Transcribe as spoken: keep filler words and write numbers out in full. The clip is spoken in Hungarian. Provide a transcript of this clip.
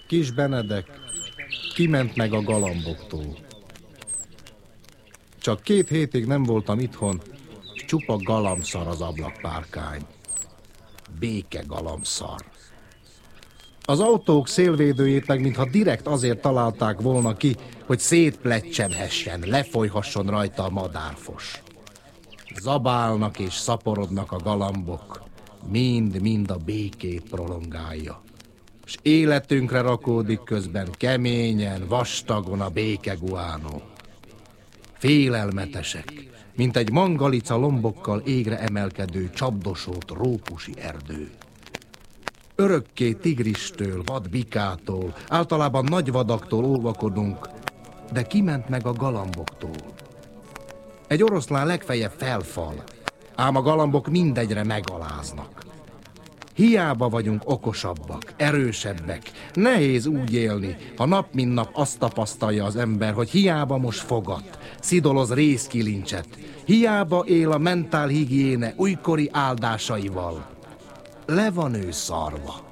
Kis Benedek kiment meg a galamboktól. Csak két hétig nem voltam itthon, csupa galamszar az ablakpárkány. Béke galamszar. Az autók szélvédőjét meg mintha direkt azért találták volna ki, hogy szétpleccsenhessen, lefolyhasson rajta a madárfos. Zabálnak és szaporodnak a galambok, mind-mind a békét prolongálja. És életünkre rakódik közben keményen, vastagon a békeguánó. Félelmetesek, mint egy mangalica lombokkal égre emelkedő csapdosó trópusi erdő. Örökké tigristől, vadbikától, általában nagy vadaktól óvakodunk, de kiment meg a galamboktól. Egy oroszlán legfeljebb felfal, ám a galambok mindegyre megaláznak. Hiába vagyunk okosabbak, erősebbek, nehéz úgy élni, ha nap mint nap azt tapasztalja az ember, hogy hiába most fogat, szidoloz rézkilincset, hiába él a mentálhigiéne újkori áldásaival. Le van ő szarva.